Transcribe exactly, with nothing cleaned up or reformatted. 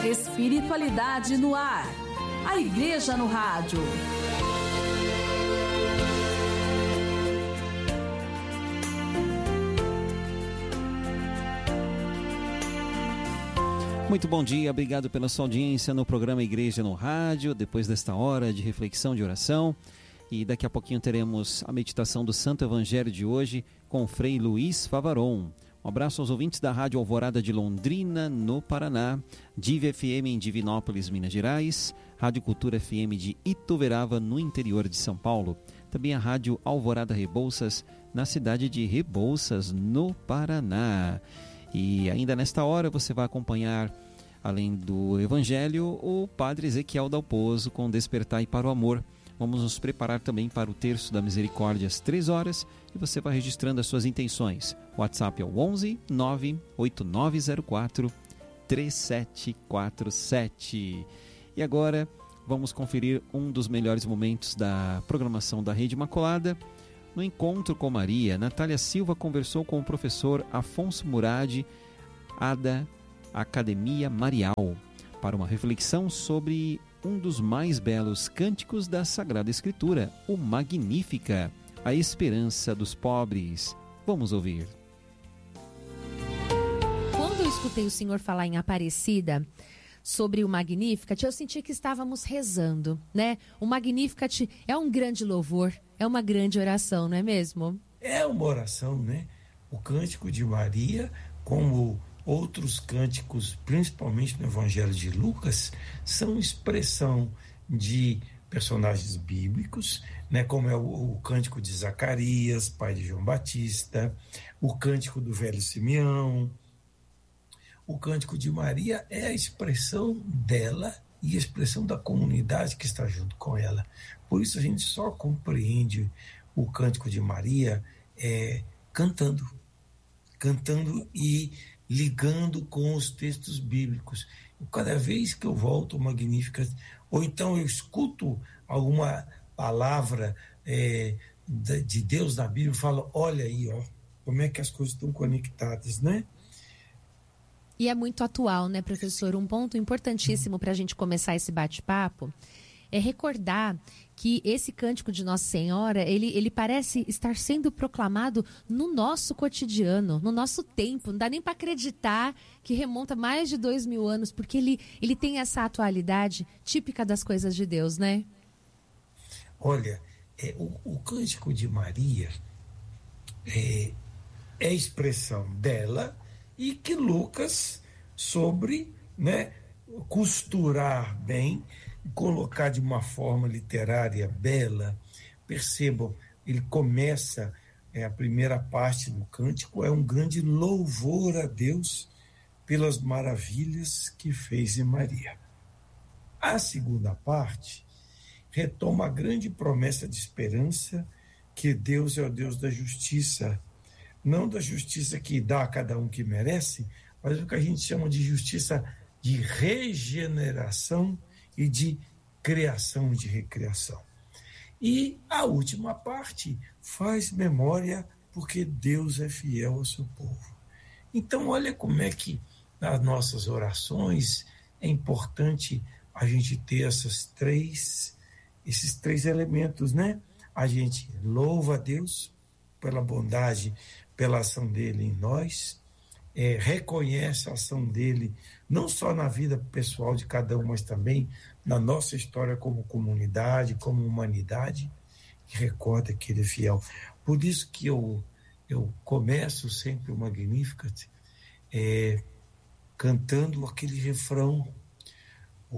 Espiritualidade no ar. A Igreja no Rádio. Muito bom dia, obrigado pela sua audiência no programa Igreja no Rádio, depois desta hora de reflexão, de oração. E daqui a pouquinho teremos a meditação do Santo Evangelho de hoje com o Frei Luiz Favaron. Um abraço aos ouvintes da Rádio Alvorada de Londrina, no Paraná, Div F M em Divinópolis, Minas Gerais, Rádio Cultura F M de Ituverava, no interior de São Paulo. Também a Rádio Alvorada Rebouças, na cidade de Rebouças, no Paraná. E ainda nesta hora você vai acompanhar, além do Evangelho, o Padre Ezequiel Dalpozo com Despertai para o Amor. Vamos nos preparar também para o Terço da Misericórdia às três horas e você vai registrando as suas intenções. O WhatsApp é o onze nove oito nove zero quatro três sete quatro sete. E agora vamos conferir um dos melhores momentos da programação da Rede Imaculada. No Encontro com Maria, Natália Silva conversou com o professor Afonso Murad, da Academia Marial, para uma reflexão sobre um dos mais belos cânticos da Sagrada Escritura, o Magnífica, a esperança dos pobres. Vamos ouvir. Quando eu escutei o senhor falar em Aparecida, sobre o Magnificat, eu senti que estávamos rezando, né? O Magnificat é um grande louvor, é uma grande oração, não é mesmo? É uma oração, né? O Cântico de Maria, como outros cânticos, principalmente no Evangelho de Lucas, são expressão de personagens bíblicos, né? Como é o, o Cântico de Zacarias, pai de João Batista, o Cântico do Velho Simeão. O Cântico de Maria é a expressão dela e a expressão da comunidade que está junto com ela. Por isso a gente só compreende o Cântico de Maria é, cantando, cantando e ligando com os textos bíblicos. Cada vez que eu volto ao Magnífica, ou então eu escuto alguma palavra é, de Deus na Bíblia, eu falo, olha aí, ó, como é que as coisas estão conectadas, né? E é muito atual, né, professor? Um ponto importantíssimo para a gente começar esse bate-papo é recordar que esse cântico de Nossa Senhora, ele, ele parece estar sendo proclamado no nosso cotidiano, no nosso tempo. Não dá nem para acreditar que remonta mais de dois mil anos, porque ele, ele tem essa atualidade típica das coisas de Deus, né? Olha, é, o, o Cântico de Maria é, é a expressão dela, e que Lucas, sobre, né, costurar bem, colocar de uma forma literária bela. Percebam, ele começa, é, a primeira parte do cântico é um grande louvor a Deus pelas maravilhas que fez em Maria. A segunda parte retoma a grande promessa de esperança, que Deus é o Deus da justiça, não da justiça que dá a cada um que merece, mas o que a gente chama de justiça de regeneração e de criação e de recriação. E a última parte faz memória, porque Deus é fiel ao seu povo. Então olha como é que nas nossas orações é importante a gente ter essas três, esses três elementos, né? A gente louva a Deus pela bondade, pela ação dele em nós, é, reconhece a ação dele não só na vida pessoal de cada um, mas também na nossa história como comunidade, como humanidade, e recorda que ele é fiel. Por isso que eu, eu começo sempre o Magnificat é, cantando aquele refrão